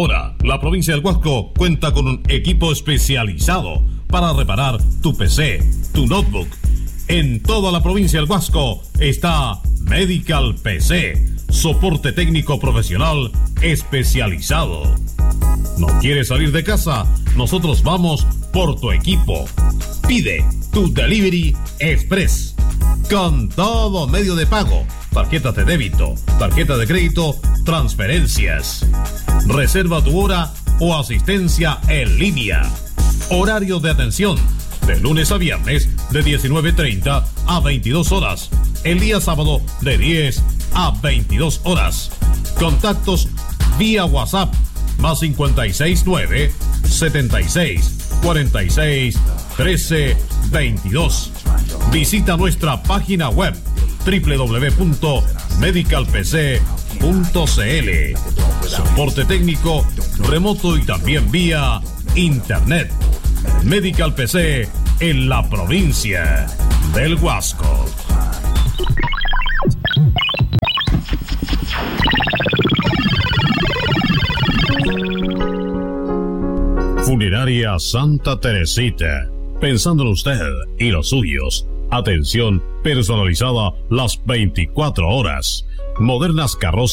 Ahora, la provincia del Huasco cuenta con un equipo especializado para reparar tu PC, tu notebook. En toda la provincia del Huasco está Medical PC, soporte técnico profesional especializado. ¿No quieres salir de casa? Nosotros vamos por tu equipo. Pide tu Delivery Express con todo medio de pago, tarjetas de débito, tarjeta de crédito, transferencias. Reserva tu hora o asistencia en línea. Horario de atención de lunes a viernes de 19:30 a 22 horas. El día sábado de 10 a 22 horas. Contactos vía WhatsApp más 569 76 46 13 22. Visita nuestra página web www.medicalpc.cl. Soporte técnico remoto y también vía internet. Medical PC en la provincia del Huasco. Funeraria Santa Teresita. Pensando en usted y los suyos. Atención personalizada las 24 horas. Modernas carrozas